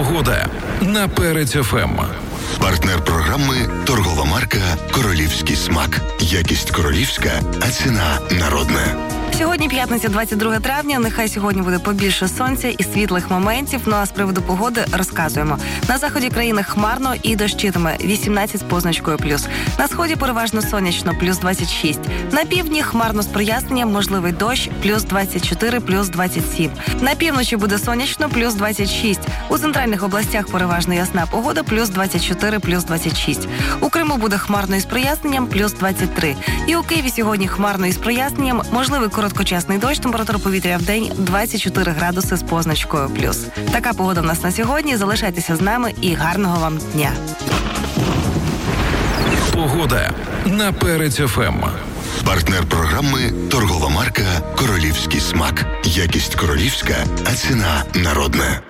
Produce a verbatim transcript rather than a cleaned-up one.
Погода на Перець еф ем. Партнер програми – торгова марка «Королівський смак». Якість королівська, а ціна народна. Сьогодні п'ятниця, двадцять друге травня. Нехай сьогодні буде побільше сонця і світлих моментів. Ну а з приводу погоди розказуємо. На заході країни хмарно і дощитиме, вісімнадцять з позначкою плюс. На сході переважно сонячно, плюс двадцять шість. На півдні хмарно з проясненням, можливий дощ, плюс двадцять чотири, плюс двадцять сім. На півночі буде сонячно, плюс двадцять шість. У центральних областях переважно ясна погода, плюс двадцять чотири, плюс двадцять шість. У Криму буде хмарно із проясненням, плюс двадцять три. І у Києві сьогодні хмарно із проясненням, можливий короткочасний дощ, температура повітря в день двадцять чотири градуси з позначкою плюс. Така погода в нас на сьогодні. Залишайтеся з нами і гарного вам дня. Погода на Перець еф ем. Партнер програми – торгова марка «Королівський смак». Якість королівська, а ціна народна.